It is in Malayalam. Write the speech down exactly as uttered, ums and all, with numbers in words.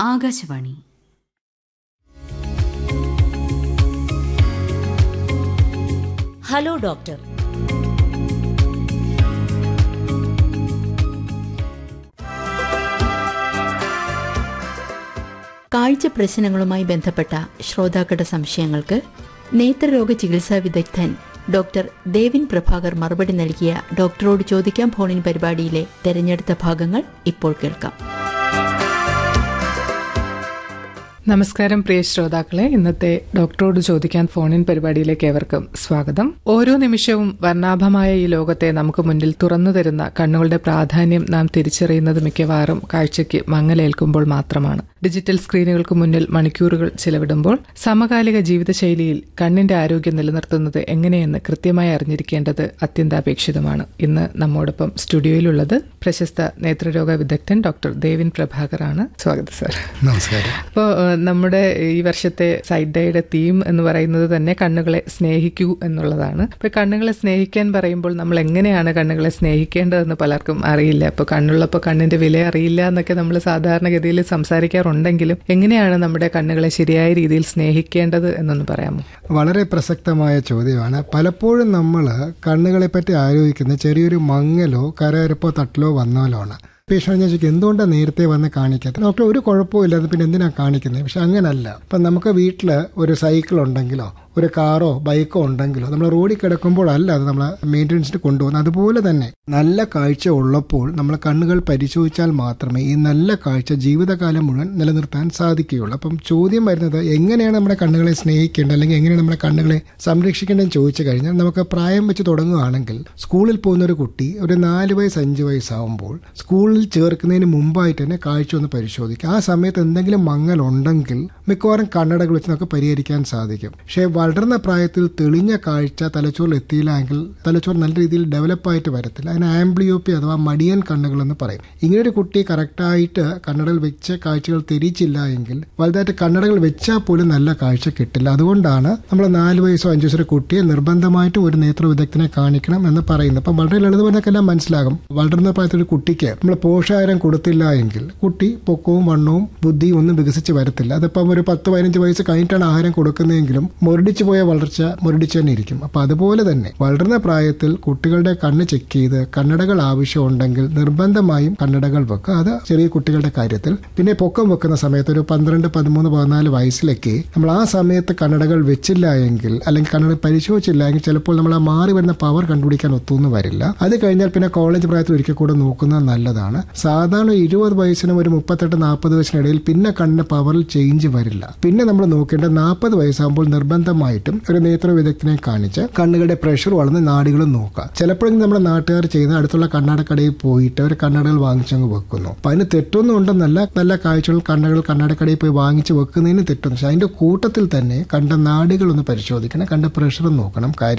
ആകാശവാണി. Hello doctor. കാഴ്ച പ്രശ്നങ്ങളുമായി ബന്ധപ്പെട്ട ശ്രോതാക്കളുടെ സംശയങ്ങൾക്ക് നേത്രരോഗ ചികിത്സാ വിദഗ്ധൻ ഡോക്ടർ ദേവിൻ പ്രഭാകർ മറുപടി നൽകിയ ഡോക്ടറോട് ചോദിക്കാം ഫോണിൻ പരിപാടിയിലെ തെരഞ്ഞെടുത്ത ഭാഗങ്ങൾ ഇപ്പോൾ കേൾക്കാം. നമസ്കാരം പ്രിയ ശ്രോതാക്കളെ, ഇന്നത്തെ ഡോക്ടറോട് ചോദിക്കാൻ ഫോണിൻ പരിപാടിയിലേക്ക് ഏവർക്കും സ്വാഗതം. ഓരോ നിമിഷവും വർണ്ണാഭമായ ഈ ലോകത്തെ നമുക്ക് മുന്നിൽ തുറന്നു തരുന്ന കണ്ണുകളുടെ പ്രാധാന്യം നാം തിരിച്ചറിയുന്നത് മിക്കവാറും കാഴ്ചയ്ക്ക് മങ്ങലേൽക്കുമ്പോൾ മാത്രമാണ്. ഡിജിറ്റൽ സ്ക്രീനുകൾക്ക് മുന്നിൽ മണിക്കൂറുകൾ ചിലവിടുമ്പോൾ സമകാലിക ജീവിതശൈലിയിൽ കണ്ണിന്റെ ആരോഗ്യം നിലനിർത്തുന്നത് എങ്ങനെയെന്ന് കൃത്യമായി അറിഞ്ഞിരിക്കേണ്ടത് അത്യന്താപേക്ഷിതമാണ്. ഇന്ന് നമ്മോടൊപ്പം സ്റ്റുഡിയോയിലുള്ളത് പ്രശസ്ത നേത്രരോഗ വിദഗ്ധൻ ഡോക്ടർ ദേവിൻ പ്രഭാകറാണ്. സ്വാഗതം സാർ. നമസ്കാരം. അപ്പോൾ നമ്മുടെ ഈ വർഷത്തെ സൈഡ് ഡേയുടെ തീം എന്ന് പറയുന്നത് തന്നെ കണ്ണുകളെ സ്നേഹിക്കൂ എന്നുള്ളതാണ്. അപ്പോൾ കണ്ണുകളെ സ്നേഹിക്കാൻ പറയുമ്പോൾ നമ്മൾ എങ്ങനെയാണ് കണ്ണുകളെ സ്നേഹിക്കേണ്ടതെന്ന് പലർക്കും അറിയില്ല. അപ്പോൾ കണ്ണുള്ളപ്പോൾ കണ്ണിന്റെ വില അറിയില്ല എന്നൊക്കെ നമ്മൾ സാധാരണഗതിയിൽ സംസാരിക്കാറുണ്ടെങ്കിലും എങ്ങനെയാണ് നമ്മുടെ കണ്ണുകളെ ശരിയായ രീതിയിൽ സ്നേഹിക്കേണ്ടത് എന്നൊന്ന് പറയാമോ? വളരെ പ്രസക്തമായ ചോദ്യമാണ്. പലപ്പോഴും നമ്മൾ കണ്ണുകളെ പറ്റി ആലോചിക്കുന്ന ചെറിയൊരു മങ്ങലോ കരകരപ്പോ തട്ടലോ വന്നാലോ ആണ്. പേഷ്യൻ്റ് ഞാൻ ചോദിക്കും, എന്തുകൊണ്ടാണ് നേരത്തെ വന്ന് കാണിക്കാത്തത്? ഡോക്ടർ ഒരു കുഴപ്പമില്ല, പിന്നെ എന്തിനാണ് കാണിക്കുന്നത്? പക്ഷെ അങ്ങനല്ല. ഇപ്പം നമുക്ക് വീട്ടിൽ ഒരു സൈക്കിൾ ഉണ്ടെങ്കിലോ ഒരു കാറോ ബൈക്കോ ഉണ്ടെങ്കിലോ നമ്മൾ റോഡിൽ കിടക്കുമ്പോഴല്ല അത് നമ്മൾ മെയിൻ്റനൻസിന് കൊണ്ടുപോകുന്നത്. അതുപോലെ തന്നെ നല്ല കാഴ്ച ഉള്ളപ്പോൾ നമ്മൾ കണ്ണുകൾ പരിശോധിച്ചാൽ മാത്രമേ ഈ നല്ല കാഴ്ച ജീവിതകാലം മുഴുവൻ നിലനിർത്താൻ സാധിക്കുകയുള്ളൂ. അപ്പം ചോദ്യം വരുന്നത് എങ്ങനെയാണ് നമ്മുടെ കണ്ണുകളെ സ്നേഹിക്കേണ്ടത് അല്ലെങ്കിൽ എങ്ങനെയാണ് നമ്മുടെ കണ്ണുകളെ സംരക്ഷിക്കേണ്ടതെന്ന് ചോദിച്ചു കഴിഞ്ഞാൽ നമുക്ക് പ്രായം വെച്ച് തുടങ്ങുകയാണെങ്കിൽ സ്കൂളിൽ പോകുന്ന ഒരു കുട്ടി ഒരു നാല് വയസ്സ് അഞ്ച് വയസ്സാവുമ്പോൾ സ്കൂളിൽ ചേർക്കുന്നതിന് മുമ്പായിട്ട് തന്നെ കാഴ്ച ഒന്ന് പരിശോധിക്കുക. ആ സമയത്ത് എന്തെങ്കിലും മങ്ങലുണ്ടെങ്കിൽ മിക്കവാറും കണ്ണടകൾ വെച്ച് നമുക്ക് പരിഹരിക്കാൻ സാധിക്കും. പക്ഷേ വളർന്ന പ്രായത്തിൽ തെളിഞ്ഞ കാഴ്ച തലച്ചോറിൽ എത്തിയില്ല എങ്കിൽ തലച്ചോറ് നല്ല രീതിയിൽ ഡെവലപ്പായിട്ട് വരത്തില്ല. അതിന് ആംബ്ലിയോപ്പി അഥവാ മടിയൻ കണ്ണുകൾ എന്ന് പറയും. ഇങ്ങനൊരു കുട്ടി കറക്റ്റായിട്ട് കണ്ണടകൾ വെച്ച് കാഴ്ചകൾ തിരിച്ചില്ല എങ്കിൽ വലുതായിട്ട് കണ്ണടകൾ വെച്ചാൽ പോലും നല്ല കാഴ്ച കിട്ടില്ല. അതുകൊണ്ടാണ് നമ്മൾ നാല് വയസ്സോ അഞ്ചു വയസ്സോ കുട്ടിയെ നിർബന്ധമായിട്ടും ഒരു നേത്ര വിദഗ്ധനെ കാണിക്കണം എന്ന് പറയുന്നത്. അപ്പം വളരെ ലളിതമായിട്ടെല്ലാം മനസ്സിലാകും. വളർന്ന പ്രായത്തിൽ ഒരു കുട്ടിക്ക് നമ്മൾ പോഷകാഹാരം കൊടുത്തില്ല എങ്കിൽ കുട്ടി പൊക്കവും വണ്ണവും ബുദ്ധിയും ഒന്നും വികസിച്ച് വരത്തില്ല. അതിപ്പം ഒരു പത്ത് പതിനഞ്ച് വയസ്സ് കഴിഞ്ഞിട്ടാണ് ആഹാരം കൊടുക്കുന്നതെങ്കിലും മുരടിച്ചു പോയ വളർച്ച മുരടിച്ചു തന്നെ ഇരിക്കും. അപ്പൊ അതുപോലെ തന്നെ വളർന്ന പ്രായത്തിൽ കുട്ടികളുടെ കണ്ണ് ചെക്ക് ചെയ്ത് കണ്ണടകൾ ആവശ്യമുണ്ടെങ്കിൽ നിർബന്ധമായും കണ്ണടകൾ വെക്കുക. അത് ചെറിയ കുട്ടികളുടെ കാര്യത്തിൽ. പിന്നെ പൊക്കം വെക്കുന്ന സമയത്ത് ഒരു പന്ത്രണ്ട് പതിമൂന്ന് പതിനാല് വയസ്സിലേക്ക് നമ്മൾ ആ സമയത്ത് കണ്ണടകൾ വെച്ചില്ല എങ്കിൽ അല്ലെങ്കിൽ കണ്ണട പരിശോധിച്ചില്ല എങ്കിൽ ചിലപ്പോൾ നമ്മൾ ആ മാറി വരുന്ന പവർ കണ്ടുപിടിക്കാൻ ഒത്തുനിന്ന് വരില്ല. അത് കഴിഞ്ഞാൽ പിന്നെ കോളേജ് പ്രായത്തിൽ ഒരിക്കൽ കൂടെ നോക്കുന്നത് നല്ലതാണ്. സാധാരണ ഇരുപത് വയസ്സിനും ഒരു മുപ്പത്തെട്ട് നാൽപ്പത് വയസ്സിനിടയിൽ പിന്നെ കണ്ണിന് പവറിൽ ചേഞ്ച് വരില്ല. പിന്നെ നമ്മൾ നോക്കേണ്ടത് നാൽപ്പത് വയസ്സാകുമ്പോൾ നിർബന്ധമായിട്ടും ഒരു നേത്ര വിദഗ്ധനെ കാണിച്ച് കണ്ണുകളുടെ പ്രഷർ വളർന്ന് നാടികളും നോക്കുക. ചിലപ്പോഴെങ്കിലും നമ്മുടെ നാട്ടുകാർ ചെയ്യുന്ന അടുത്തുള്ള കണ്ണാടക്കടയിൽ പോയിട്ട് അവർ കണ്ണടകൾ വാങ്ങിച്ചങ്ങ് വെക്കുന്നു. അപ്പൊ അതിന് തെറ്റൊന്നും ഉണ്ടെന്നല്ല, നല്ല കാഴ്ചകൾ കണ്ണടകൾ കണ്ണാടക്കടയിൽ പോയി വാങ്ങിച്ച് വെക്കുന്നതിന് തെറ്റൊന്നും. പക്ഷെ അതിന്റെ കൂട്ടത്തിൽ തന്നെ കണ്ട നാടികളൊന്ന് പരിശോധിക്കണം, കണ്ട പ്രഷർ നോക്കണം. കാര്യം